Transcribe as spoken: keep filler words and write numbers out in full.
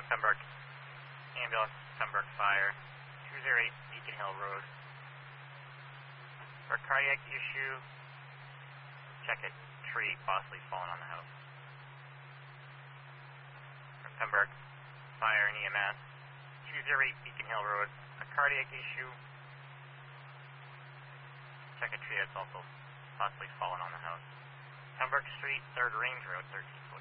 Pembroke. Ambulance, Pembroke Fire. two zero eight Beacon Hill Road. For cardiac issue, check a tree possibly fallen on the house. For Pembroke Fire and E M S. two zero eight Beacon Hill Road. A cardiac issue. Check a tree that's also possibly fallen on the house. Pembroke Street, third Range Road, thirteen